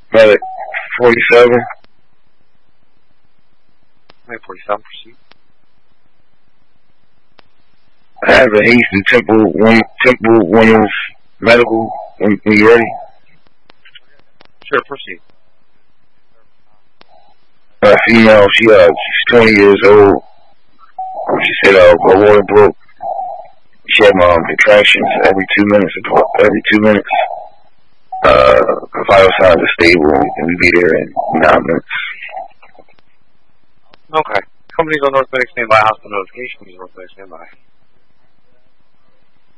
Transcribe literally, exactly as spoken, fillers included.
Medic forty-seven. Medic forty-seven, proceed. I have a haste in Temple one, Temple Women's Medical. When, when you ready? Sure, proceed. A female, she uh, she's twenty years old. She said uh, her water broke. She had um, contractions every two minutes. Every two minutes. Uh, her vital signs are stable, and we be there in nine minutes. Okay. Companies on North Medic standby. Hospital notification. North Medic standby.